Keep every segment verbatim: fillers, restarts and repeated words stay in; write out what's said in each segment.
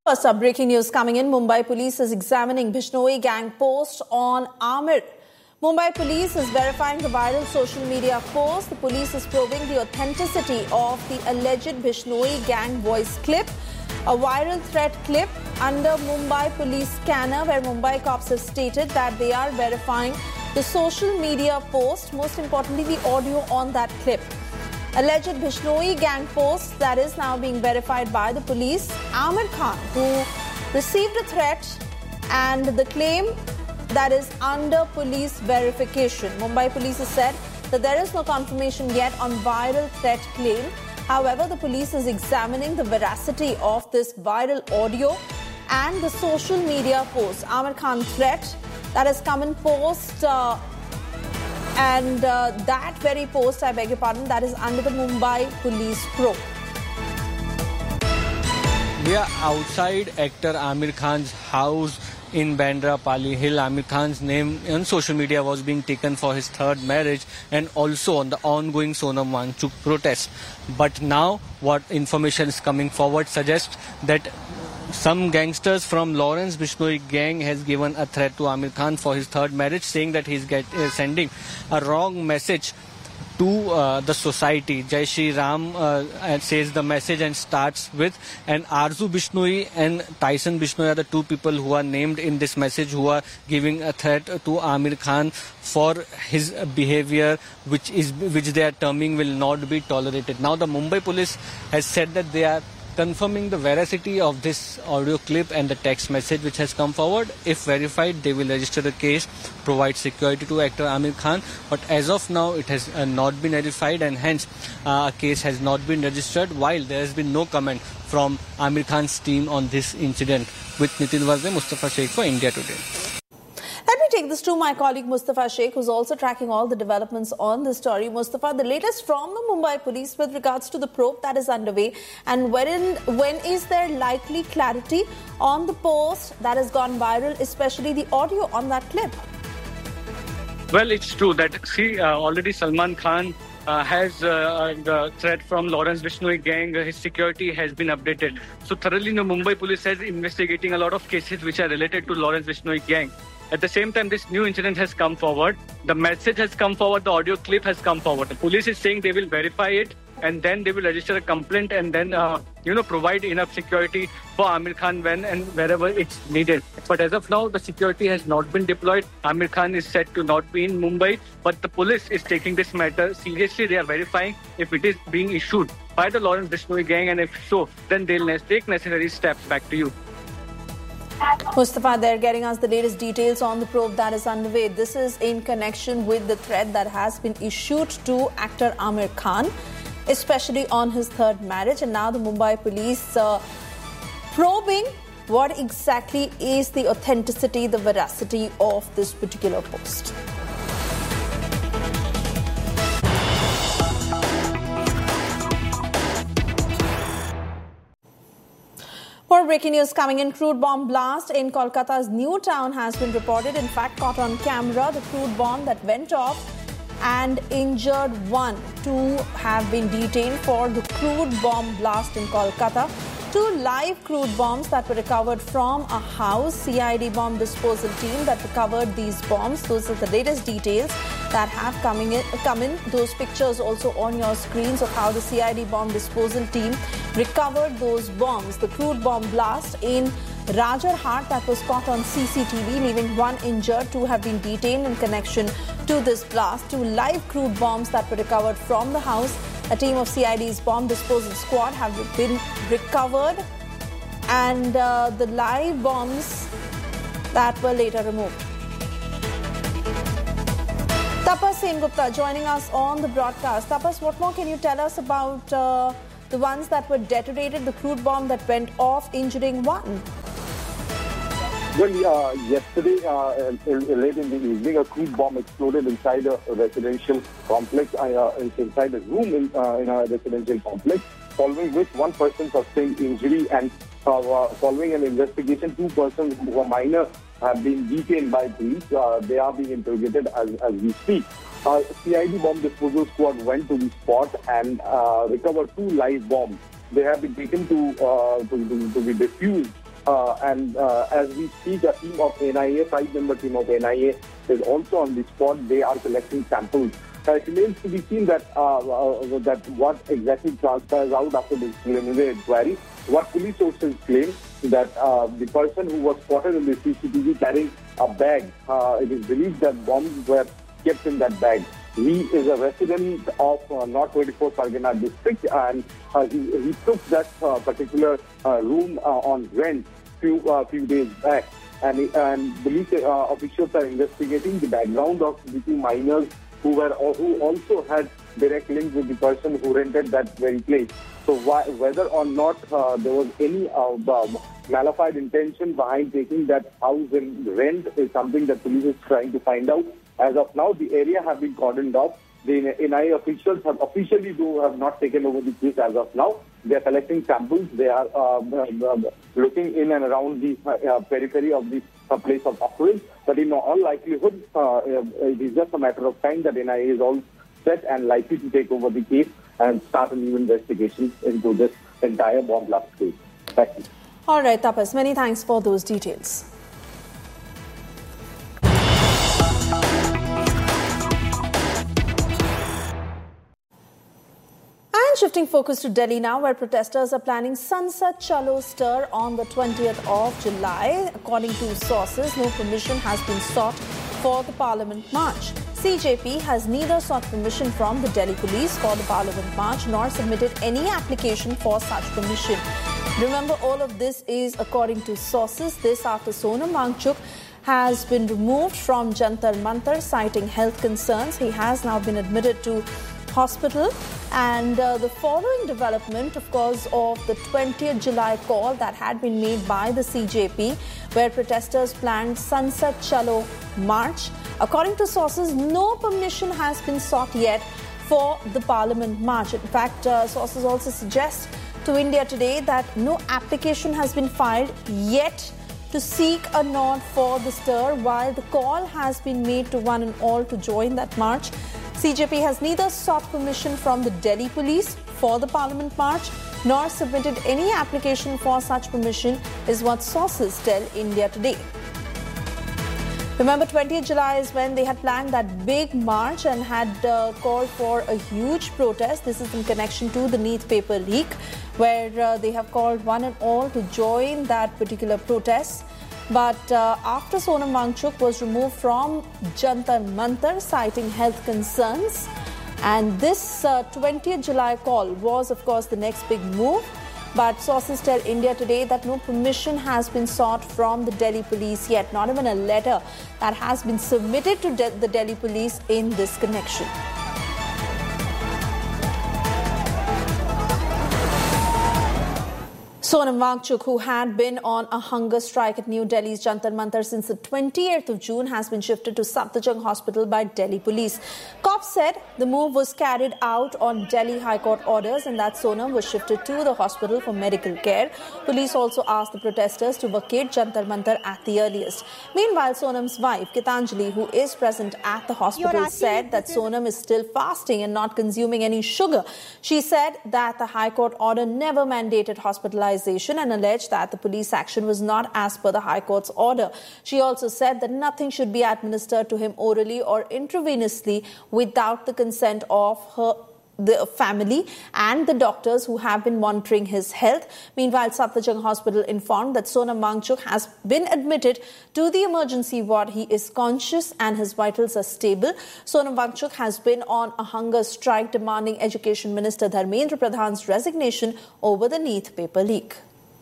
Some breaking news coming in. Mumbai police is examining Bishnoi gang post on Amir. Mumbai police is verifying the viral social media post. The police is probing the authenticity of the alleged Bishnoi gang voice clip. A viral threat clip under Mumbai police scanner where Mumbai cops have stated that they are verifying the social media post, most importantly the audio on that clip. Alleged Bishnoi gang post that is now being verified by the police. Amir Khan, who received a threat, and the claim that is under police verification. Mumbai police has said that there is no confirmation yet on viral threat claim. However, the police is examining the veracity of this viral audio and the social media post. Amir Khan threat that has come in post. Uh, And uh, that very post, I beg your pardon, that is under the Mumbai police probe. We are outside actor Amir Khan's house in Bandra Pali Hill. Amir Khan's name on social media was being taken for his third marriage and also on the ongoing Sonam Wangchuk protest. But now what information is coming forward suggests that some gangsters from Lawrence Bishnoi gang has given a threat to Amir Khan for his third marriage, saying that he is get, uh, sending a wrong message to uh, the society. Jai Shri Ram uh, says the message and starts with, and Arzu Bishnoi and Tyson Bishnoi are the two people who are named in this message who are giving a threat to Amir Khan for his behavior, which is which they are terming will not be tolerated. Now the Mumbai police has said that they are confirming the veracity of this audio clip and the text message which has come forward. If verified, they will register the case, provide security to actor Amir Khan. But as of now, it has uh, not been verified, and hence uh, a case has not been registered, while there has been no comment from Amir Khan's team on this incident. With Nitin Varde, Mustafa Sheikh for India Today. Let me take this to my colleague Mustafa Sheikh, who's also tracking all the developments on this story. Mustafa, the latest from the Mumbai police with regards to the probe that is underway, and when, when is there likely clarity on the post that has gone viral, especially the audio on that clip? Well, it's true that, see, uh, already Salman Khan uh, has uh, the threat from Lawrence Bishnoi gang. Uh, his security has been updated. So thoroughly, the Mumbai police is investigating a lot of cases which are related to Lawrence Bishnoi gang. At the same time, this new incident has come forward. The message has come forward. The audio clip has come forward. The police is saying they will verify it, and then they will register a complaint, and then, uh, you know, provide enough security for Amir Khan when and wherever it's needed. But as of now, the security has not been deployed. Amir Khan is said to not be in Mumbai, but the police is taking this matter seriously. They are verifying if it is being issued by the Lawrence Bishnoi gang, and if so, then they'll take necessary steps. Back to you. Mustafa, they're getting us the latest details on the probe that is underway. This is in connection with the threat that has been issued to actor Amir Khan, especially on his third marriage. And now the Mumbai police uh, probing what exactly is the authenticity, the veracity of this particular post. More breaking news coming in. Crude bomb blast in Kolkata's New Town has been reported. In fact, caught on camera, the crude bomb that went off and injured one. Two have been detained for the crude bomb blast in Kolkata. Two live crude bombs that were recovered from a house. C I D bomb disposal team that recovered these bombs. Those are the latest details that have coming in, come in. Those pictures also on your screens of how the C I D bomb disposal team recovered those bombs. The crude bomb blast in Rajarhat that was caught on C C T V, leaving one injured. Two have been detained in connection to this blast. Two live crude bombs that were recovered from the house. A team of C I D's bomb disposal squad have been recovered, and uh, the live bombs that were later removed. Tapas Sengupta joining us on the broadcast. Tapas, what more can you tell us about uh, the ones that were detonated, the crude bomb that went off, injuring one? Well, uh, yesterday, uh, late in the evening, a crude bomb exploded inside a residential complex, uh, inside a room in, uh, in a residential complex, following which one person sustained injury, and uh, following an investigation, two persons who were minor have been detained by police. Uh, they are being interrogated as, as we speak. Uh, C I D bomb disposal squad went to the spot and uh, recovered two live bombs. They have been taken to, uh, to, to, to be defused Uh, and uh, as we speak, a team of N I A, five-member team of N I A is also on the spot. They are collecting samples. Uh, it remains to be seen that uh, uh, that what exactly transpires out after this preliminary inquiry. What police sources claim that uh, the person who was spotted in the C C T V carrying a bag, uh, it is believed that bombs were kept in that bag. He is a resident of uh, North twenty-fourth Pargana district, and uh, he, he took that uh, particular uh, room uh, on rent few uh, few days back. And and police uh, officials are investigating the background of the two minors who were who also had direct links with the person who rented that very place. So why, whether or not uh, there was any uh, malified intention behind taking that house in rent is something that police is trying to find out. As of now, the area have been cordoned off. The N I A officials have officially do have not taken over the case as of now. They are collecting samples. They are uh, uh, looking in and around the uh, periphery of the uh, place of occurrence. But in all likelihood, uh, it is just a matter of time that N I A is all set and likely to take over the case and start a new investigation into this entire bomb blast case. Thank you. All right, Tapas, many thanks for those details. And shifting focus to Delhi now, where protesters are planning Sansad Chalo stir on the twentieth of July. According to sources, no permission has been sought for the Parliament March. C J P has neither sought permission from the Delhi police for the Parliament March nor submitted any application for such permission. Remember, all of this is according to sources. This after Sonam Wangchuk has been removed from Jantar Mantar citing health concerns. He has now been admitted to hospital, and uh, the following development, of course, of the twentieth July call that had been made by the C J P, where protesters planned Sansad Chalo march. According to sources, no permission has been sought yet for the Parliament march. In fact, uh, sources also suggest to India Today that no application has been filed yet to seek a nod for the stir, while the call has been made to one and all to join that march. C J P has neither sought permission from the Delhi police for the Parliament march nor submitted any application for such permission, is what sources tell India Today. Remember, twentieth July is when they had planned that big march and had uh, called for a huge protest. This is in connection to the Neeth paper leak, where uh, they have called one and all to join that particular protest. But uh, after Sonam Wangchuk was removed from Jantar Mantar citing health concerns, and this uh, twentieth July call was, of course, the next big move. But sources tell India Today that no permission has been sought from the Delhi police yet, not even a letter that has been submitted to De- the Delhi police in this connection. Sonam Wangchuk, who had been on a hunger strike at New Delhi's Jantar Mantar since the twenty-eighth of June, has been shifted to Safdarjung Hospital by Delhi police. Cops said the move was carried out on Delhi High Court orders and that Sonam was shifted to the hospital for medical care. Police also asked the protesters to vacate Jantar Mantar at the earliest. Meanwhile, Sonam's wife, Gitanjali, who is present at the hospital, said that Sonam is still fasting and not consuming any sugar. She said that the High Court order never mandated hospitalization and alleged that the police action was not as per the High Court's order. She also said that nothing should be administered to him orally or intravenously without the consent of her the family and the doctors who have been monitoring his health. Meanwhile, Safdarjung Hospital informed that Sonam Wangchuk has been admitted to the emergency ward. He is conscious and his vitals are stable. Sonam Wangchuk has been on a hunger strike demanding Education Minister Dharmendra Pradhan's resignation over the Neeth paper leak.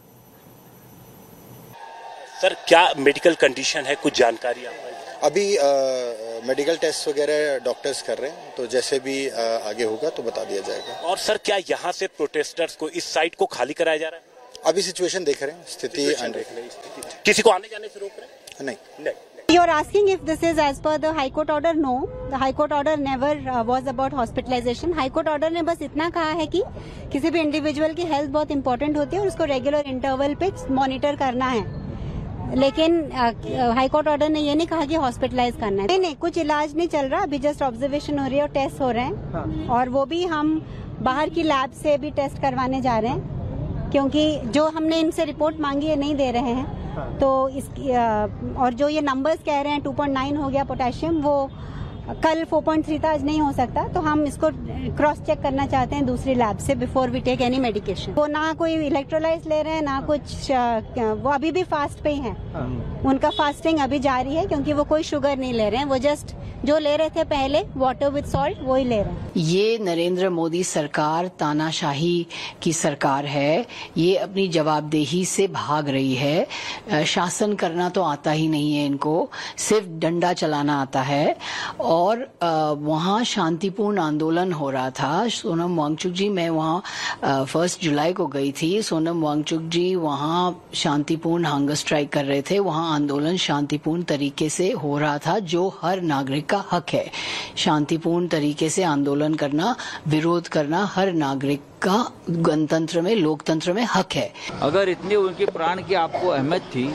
Sir, क्या medical condition है, कुछ जानकारी आपको? अभी medical test वगैरह doctors कर रहे हैं, तो जैसे भी आ, आगे होगा तो बता दिया जाएगा. और सर, क्या यहाँ से प्रोटेस्टर्स को इस साइट को खाली कराया जा रहा है? अभी सिचुएशन देख रहे हैं, स्थिति देख रहे हैं. किसी को आने जाने से रोक रहे हैं? नहीं, नहीं. You are asking if this is as per the High Court order? No, the High Court order never uh, was about hospitalization. High Court order ने बस इतना कहा है कि किसी भी इंडिविजुअल की हेल्थ बहुत इंपॉर्टेंट होती है और उसको रेगुलर इंटरवल पे मॉनिटर करना है. लेकिन हाई कोर्ट ऑर्डर ने ये नहीं कहा कि हॉस्पिटलाइज करना है. नहीं नहीं, कुछ इलाज नहीं चल रहा, अभी जस्ट ऑब्जर्वेशन हो रही है और टेस्ट हो रहे हैं. हाँ. और वो भी हम बाहर की लैब से भी टेस्ट करवाने जा रहे हैं. क्योंकि जो हमने इनसे रिपोर्ट मांगी है नहीं दे रहे हैं। तो इसकी और जो ये नंबर्स कह रहे हैं टू पॉइंट नाइन हो गया पोटेशियम, वो कल फोर पॉइंट थ्री था, आज नहीं हो सकता। तो हम इसको क्रॉस चेक करना चाहते हैं दूसरी लैब से before we take any medication. वो ना कोई इलेक्ट्रोलाइट्स ले रहे हैं ना कुछ, वो अभी भी फास्ट पे ही हैं। उनका फास्टिंग अभी जारी है क्योंकि वो कोई शुगर नहीं ले रहे हैं, वो जस्ट जो ले रहे थे पहले वाटर विद सॉल्ट वो ही ले रहे हैं। ये नरेंद्र मोदी सरकार तानाशाही की सरकार है, ये अपनी जवाबदेही से भाग रही है। शासन करना तो आता ही नहीं है इनको, सिर्फ डंडा चलाना आता है। और वहाँ शांतिपूर्ण आंदोलन हो रहा था। सोनम वांगचुक जी, मैं वहाँ फर्स्ट जुलाई को गई थी। सोनम वांगचुक जी वहाँ शांतिपूर्ण हंगर स्ट्राइक कर रहे थे। वहाँ आंदोलन शांतिपूर्ण तरीके से हो रहा था, जो हर नागरिक का हक है। शांतिपूर्ण तरीके से आंदोलन करना, विरोध करना हर नागरिक का गणतंत्र में, लोकतंत्र में हक है। अगर इतनी उनके प्राण की आपको अहमियत थी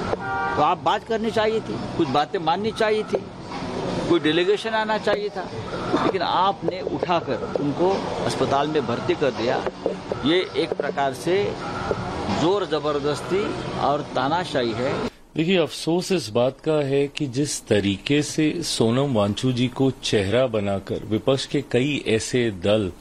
तो आप बात करनी चाहिए थी, कुछ बातें माननी चाहिए थी, कोई डेलीगेशन आना चाहिए था, लेकिन आपने उठाकर उनको अस्पताल में भर्ती कर दिया। ये एक प्रकार से जोर जबरदस्ती और तानाशाही है। देखिए, अफसोस इस बात का है कि जिस तरीके से सोनम वांगचुक जी को चेहरा बनाकर विपक्ष के कई ऐसे दल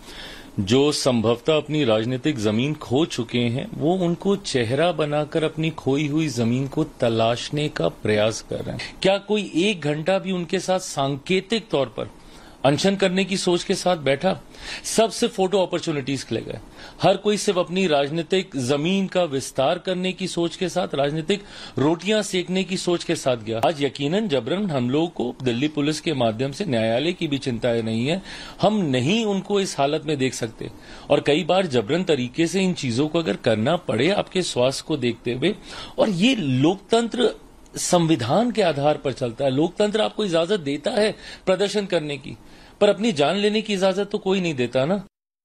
जो संभवतः अपनी राजनीतिक जमीन खो चुके हैं, वो उनको चेहरा बनाकर अपनी खोई हुई जमीन को तलाशने का प्रयास कर रहे हैं। क्या कोई एक घंटा भी उनके साथ सांकेतिक तौर पर अनशन करने की सोच के साथ बैठा? सब सिर्फ फोटो अपॉर्चुनिटीज के लिए गए। हर कोई सिर्फ अपनी राजनीतिक जमीन का विस्तार करने की सोच के साथ, राजनीतिक रोटियां सेकने की सोच के साथ गया। आज यकीनन जबरन हम लोगों को दिल्ली पुलिस के माध्यम से न्यायालय की भी चिंता नहीं है। हम नहीं उनको इस हालत में देख सकते, और कई बार जबरन तरीके से इन चीजों को अगर करना पड़े आपके स्वास्थ्य को देखते हुए, और ये लोकतंत्र संविधान के आधार पर चलता है। लोकतंत्र आपको इजाजत देता है प्रदर्शन करने की, पर अपनी जान लेने की इजाजत तो कोई नहीं देता ना।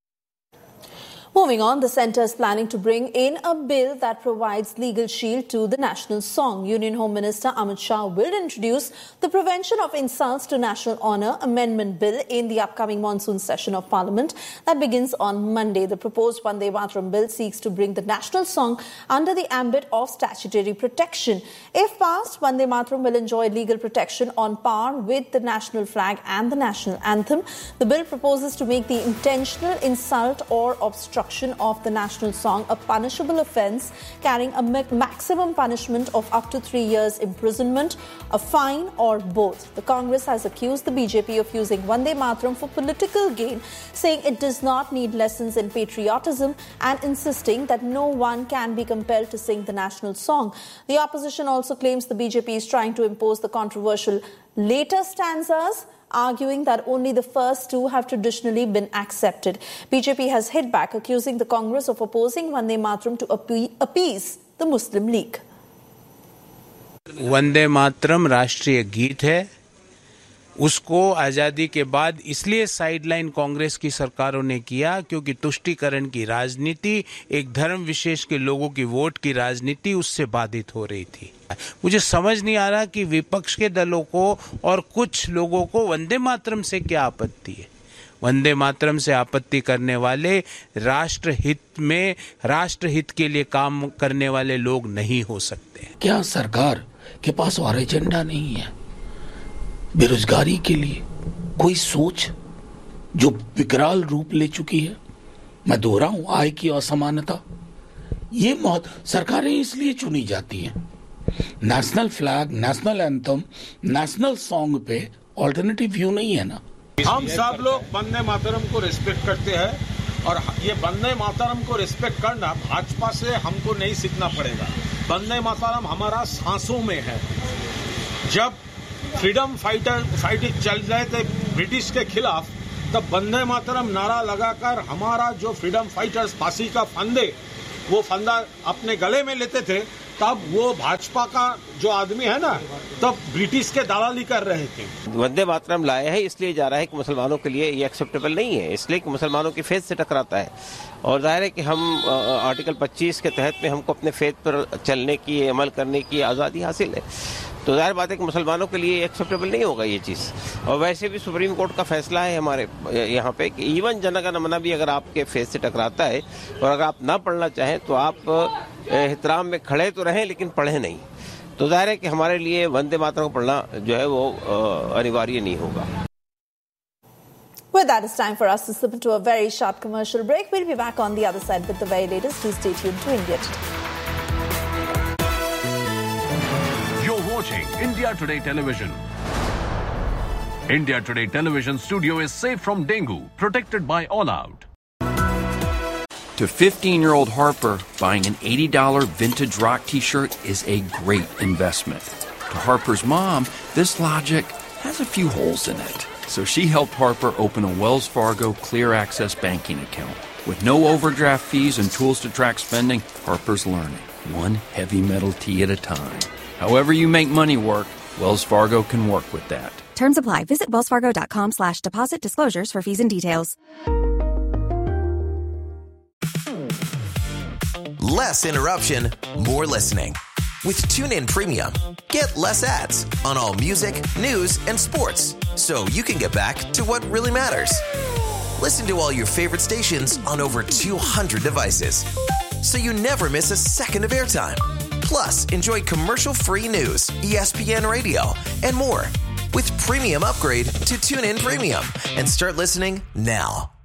Moving on, the centre is planning to bring in a bill that provides legal shield to the national song. Union Home Minister Amit Shah will introduce the Prevention of Insults to National Honour Amendment Bill in the upcoming monsoon session of Parliament that begins on Monday. The proposed Vande Mataram Bill seeks to bring the national song under the ambit of statutory protection. If passed, Vande Mataram will enjoy legal protection on par with the national flag and the national anthem. The bill proposes to make the intentional insult or obstruction of the national song a punishable offence, carrying a maximum punishment of up to three years imprisonment, a fine, or both. The Congress has accused the B J P of using Vande Mataram for political gain, saying it does not need lessons in patriotism and insisting that no one can be compelled to sing the national song. The opposition also claims the B J P is trying to impose the controversial later stanzas, arguing that only the first two have traditionally been accepted. B J P has hit back, accusing the Congress of opposing Vande Mataram to appease the Muslim League. Vande Mataram राष्ट्रीय गीत है, उसको आज़ादी के बाद इसलिए sideline Congress की सरकारों ने किया क्योंकि तुष्टीकरण की राजनीति, एक धर्म विशेष के लोगों की वोट की राजनीति उससे बाधित हो रही थी। मुझे समझ नहीं आ रहा कि विपक्ष के दलों को और कुछ लोगों को वंदे मातरम से क्या आपत्ति है। वंदे मातरम से आपत्ति करने वाले राष्ट्र हित में, राष्ट्र हित के लिए काम करने वाले लोग नहीं हो सकते। क्या सरकार के पास और एजेंडा नहीं है? बेरोजगारी के लिए कोई सोच जो विकराल रूप ले चुकी है? मैं दोहराऊं, आय की असमानता। ये मौत सरकारें इसलिए चुनी जाती हैं। National flag, national anthem, national song पे ऑल्टरनेटिव व्यू नहीं है ना। हम सब लोग वंदे मातरम को रिस्पेक्ट करते हैं, और ये वंदे मातरम को रिस्पेक्ट करना भाजपा से हमको नहीं सीखना पड़ेगा। वंदे मातरम हमारा सांसों में है। जब फ्रीडम फाइटर फाइटिंग चल रहे थे ब्रिटिश के खिलाफ, तब वंदे मातरम नारा लगाकर हमारा जो फ्रीडम फाइटर्स फांसी का फंदे, वो फंदा अपने गले में लेते थे, तब वो भाजपा का जो आदमी है ना, तब ब्रिटिश के दलाली कर रहे थे। वंदे मातरम लाया है इसलिए जा रहा है कि मुसलमानों के लिए ये एक्सेप्टेबल नहीं है, इसलिए कि मुसलमानों की फेथ से टकराता है। और जाहिर है कि हम आर्टिकल पच्चीस के तहत में हमको अपने फेथ पर चलने की, अमल करने की आज़ादी हासिल है। तो जाहिर बात है कि मुसलमानों के लिए एक्सेप्टेबल नहीं होगा ये चीज़। और वैसे भी सुप्रीम कोर्ट का फैसला है हमारे यहाँ पे कि इवन जनगण मन भी अगर आपके फेस से टकराता है और अगर आप ना पढ़ना चाहें तो आप एहतराम में खड़े तो रहें लेकिन पढ़ें नहीं। तो जाहिर है कि हमारे लिए वंदे मातरम को पढ़ना जो है वो अनिवार्य नहीं होगा। With that, it's time for us to slip into a very short commercial break. We'll be back on the other side with the very latest. Please stay tuned to India Today. You're watching India Today Television. India Today Television studio is safe from dengue, protected by All Out. To fifteen-year-old Harper, buying an eighty dollars vintage rock t-shirt is a great investment. To Harper's mom, this logic has a few holes in it. So she helped Harper open a Wells Fargo Clear Access banking account. With no overdraft fees and tools to track spending, Harper's learning, one heavy metal tee at a time. However you make money work, Wells Fargo can work with that. Terms apply. Visit wellsfargo.com slash deposit disclosures for fees and details. Less interruption, more listening. With TuneIn Premium, get less ads on all music, news, and sports, so you can get back to what really matters. Listen to all your favorite stations on over two hundred devices, so you never miss a second of airtime. Plus, enjoy commercial-free news, E S P N Radio, and more. With Premium, upgrade to TuneIn Premium and start listening now.